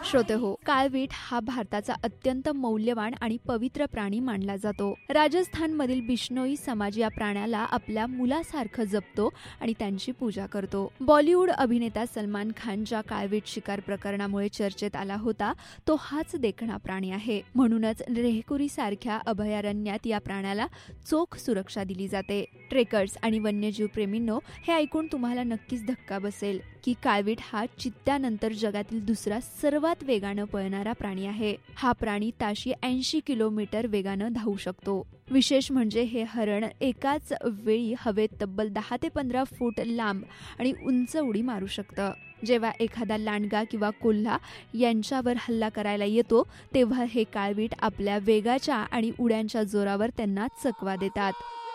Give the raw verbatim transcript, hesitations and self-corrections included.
श्रोतेहो, काळवीट हा भारताचा अत्यंत मौल्यवान आणि पवित्र प्राणी मानला जातो. राजस्थानमधील बिश्नोई समाज या प्राण्याला आपल्या मुलासारखं जपतो आणि त्यांची पूजा करतो. बॉलिवूड अभिनेता सलमान खान ज्या काळवीट शिकार प्रकरणामुळे चर्चेत आला होता, तो हाच देखणा प्राणी आहे. म्हणूनच रेहकुरी सारख्या अभयारण्यात या प्राण्याला चोख सुरक्षा दिली जाते. ट्रेकर्स आणि वन्यजीव प्रेमींनो, हे ऐकून तुम्हाला नक्कीच धक्का बसेल की काळवीट हा चित्त्यानंतर जगातील दुसरा सर्वात वेगानं पळणारा प्राणी आहे. हा प्राणी ताशी ऐंशी किलोमीटर वेगानं धावू शकतो. विशेष म्हणजे हे हरण एकाच वेळी हवेत तब्बल दहा ते पंधरा फूट लांब आणि उंच उडी मारू शकतं. जेव्हा एखादा लांडगा किंवा कोल्हा यांच्यावर हल्ला करायला येतो, तेव्हा हे काळवीट आपल्या वेगाच्या आणि उड्यांच्या जोरावर त्यांना चकवा देतात.